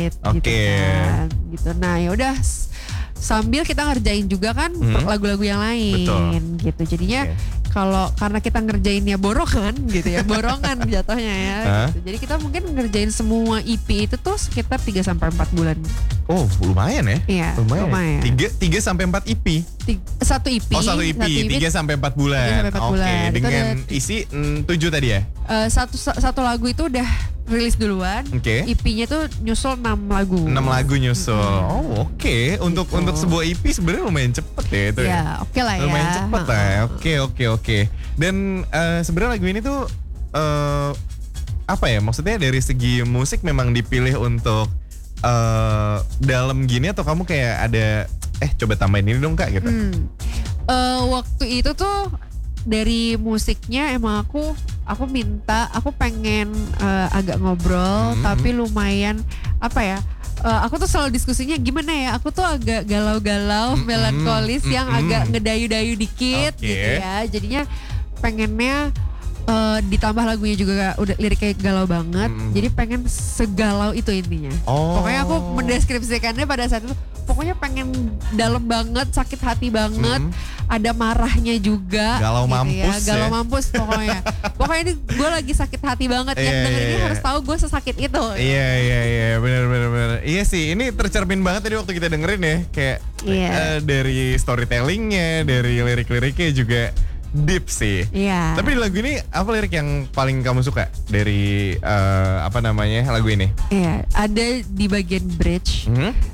hit gitu Oke. kan. Gitu. Nah, ya udah sambil kita ngerjain juga kan lagu-lagu yang lain. Betul. Gitu. Jadinya karena kita ngerjainnya borongan gitu ya, borongan jatuhnya ya. Gitu. Jadi kita mungkin ngerjain semua EP itu tuh sekitar 3 sampai 4 bulan. Oh, lumayan ya? Iya, lumayan. 3 sampai 4 EP. Satu EP. Oh, satu EP 3 sampai 4 bulan. 3 sampai 4 bulan. Dengan isi 7 tadi ya? Satu lagu itu udah rilis duluan. EP-nya tuh nyusul 6 lagu. 6 lagu nyusul. Oh, oke. Untuk sebuah EP sebenarnya lumayan cepet ya itu ya. Oke lah ya. Lumayan cepet lah. Oke. Dan sebenarnya lagu ini tuh apa ya? Maksudnya dari segi musik memang dipilih untuk dalam gini atau kamu kayak ada coba tambahin ini dong Kak gitu. Waktu itu tuh dari musiknya emang aku minta, aku pengen agak ngobrol tapi lumayan apa ya, aku tuh selalu diskusinya gimana ya, aku tuh agak galau-galau, melankolis yang agak ngedayu-dayu dikit gitu ya, jadinya pengennya ditambah lagunya juga udah liriknya galau banget, jadi pengen segalau itu intinya. Pokoknya aku mendeskripsikannya pada saat itu, pokoknya pengen dalam banget, sakit hati banget, ada marahnya juga. Galau gitu mampus ya. Galau mampus pokoknya. Pokoknya ini gue lagi sakit hati banget, yang denger ini harus tahu gue sesakit itu. Iya, benar. Iya sih, ini tercermin banget tadi waktu kita dengerin ya, kayak dari storytellingnya, dari lirik-liriknya juga deep sih. Iya. Tapi di lagu ini apa lirik yang paling kamu suka dari lagu ini? Iya, ada di bagian bridge.